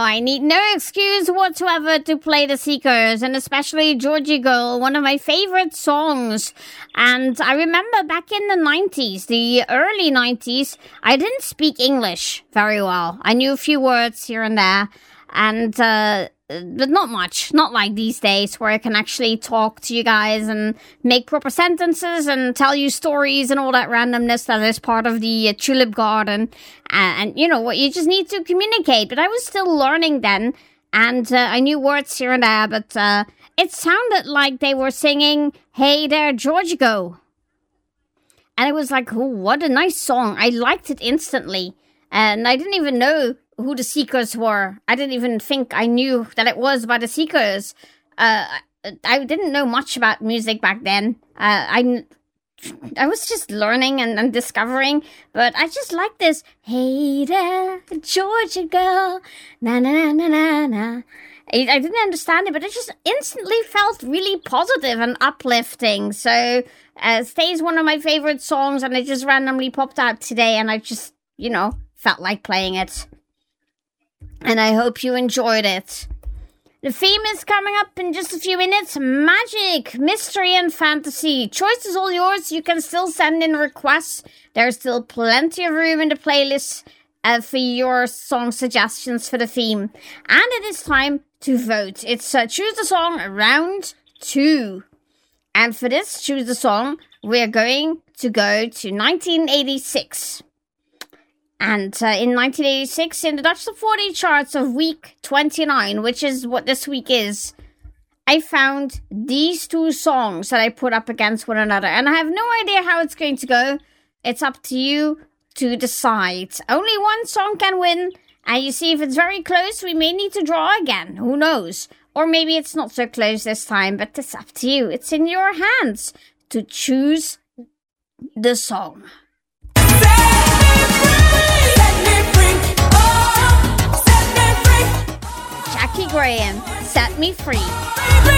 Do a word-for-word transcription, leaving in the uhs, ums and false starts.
I need no excuse whatsoever to play The Seekers, and especially Georgie Girl, one of my favorite songs. And I remember back in the nineties, the early nineties, I didn't speak English very well. I knew a few words here and there, and uh, but not much. Not like these days where I can actually talk to you guys and make proper sentences and tell you stories and all that randomness that is part of the uh, Tulip Garden. Uh, and, you know, what you just need to communicate. But I was still learning then, and uh, I knew words here and there, but uh, it sounded like they were singing, "Hey there, Georgie Go." And it was like, oh, what a nice song. I liked it instantly. And I didn't even know who the Seekers were. I didn't even think I knew that it was by the Seekers. Uh, I didn't know much about music back then. Uh, I, I was just learning and, and discovering, but I just like this. Hey there, Georgia girl, na na na na na na. I, I didn't understand it, but it just instantly felt really positive and uplifting. So, uh, stays one of my favorite songs, and it just randomly popped out today, and I just, you know, felt like playing it. And I hope you enjoyed it. The theme is coming up in just a few minutes. Magic, mystery, and fantasy. Choice is all yours. You can still send in requests. There's still plenty of room in the playlist uh, for your song suggestions for the theme. And it is time to vote. It's uh, Choose the Song round two. And for this Choose the Song, we're going to go to nineteen eighty-six. And uh, in nineteen eighty-six, in the Dutch Top forty charts of week twenty-nine, which is what this week is, I found these two songs that I put up against one another. And I have no idea how it's going to go. It's up to you to decide. Only one song can win. And you see, if it's very close, we may need to draw again. Who knows? Or maybe it's not so close this time, but it's up to you. It's in your hands to choose the song. Jackie Graham, Set Me Free.